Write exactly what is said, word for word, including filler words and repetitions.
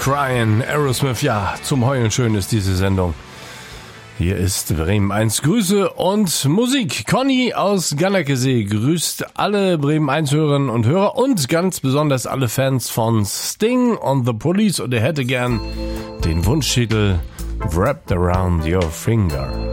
Crying, Aerosmith, ja, zum Heulen schön ist diese Sendung. Hier ist Bremen eins Grüße und Musik. Conny aus Gannerkesee grüßt alle Bremen eins Hörerinnen und Hörer und ganz besonders alle Fans von Sting und The Police, und er hätte gern den Wunschtitel Wrapped Around Your Finger.